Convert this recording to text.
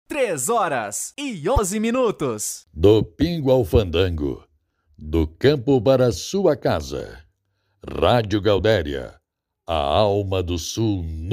3h11. Do Pingo ao Fandango, do campo para a sua casa. Rádio Gaudéria, a alma do Sul.